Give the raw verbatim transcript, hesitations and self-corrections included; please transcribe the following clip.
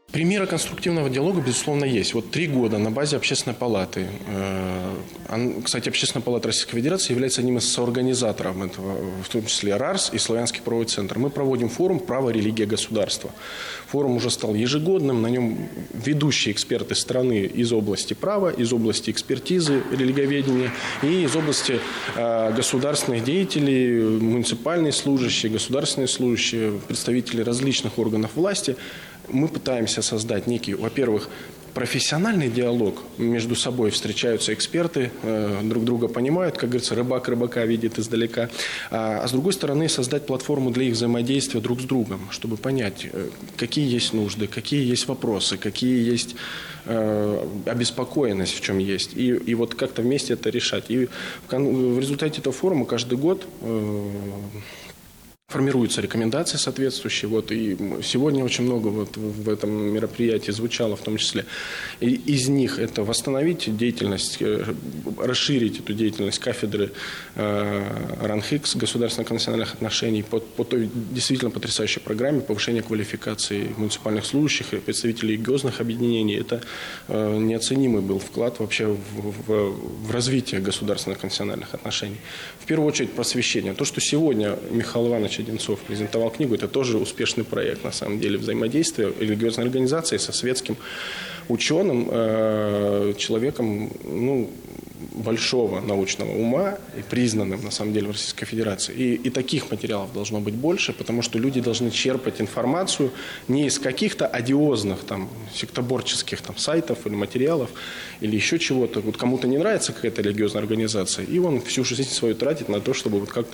Примеры конструктивного диалога, безусловно, есть. Вот три года на базе Общественной палаты. Кстати, Общественная палата Российской Федерации является одним из соорганизаторов этого, в том числе РАРС и Славянский правовой центр. Мы проводим форум «Право, религия, государство». Форум уже стал ежегодным, на нем ведущие эксперты страны из области права, из области экспертизы религиоведения и из области государственных деятелей, муниципальные служащие, государственные служащие, представители различных органов власти. Мы пытаемся создать некий, во-первых, профессиональный диалог. Между собой встречаются эксперты, э, друг друга понимают, как говорится, рыбак рыбака видит издалека. А, а с другой стороны, создать платформу для их взаимодействия друг с другом, чтобы понять, э, какие есть нужды, какие есть вопросы, какие есть э, обеспокоенность, в чем есть. И, и вот как-то вместе это решать. И в, в результате этого форума каждый год э, формируются рекомендации соответствующие. Вот, и сегодня очень много вот в этом мероприятии звучало в том числе. И из них это восстановить деятельность, расширить эту деятельность кафедры э, РАНХИКС, государственных конфессиональных отношений, по, по той действительно потрясающей программе повышения квалификации муниципальных служащих и представителей религиозных объединений. Это э, неоценимый был вклад вообще в, в, в развитие государственных конфессиональных отношений. В первую очередь просвещение. То, что сегодня Михаил Иванович Одинцов презентовал книгу, это тоже успешный проект, на самом деле, взаимодействия религиозной организации со светским ученым, э, человеком, ну, большого научного ума и признанным, на самом деле, в Российской Федерации. И, и таких материалов должно быть больше, потому что люди должны черпать информацию не из каких-то одиозных, там, сектоборческих там, сайтов или материалов, или еще чего-то. Вот кому-то не нравится какая-то религиозная организация, и он всю жизнь свою тратит на то, чтобы вот как-то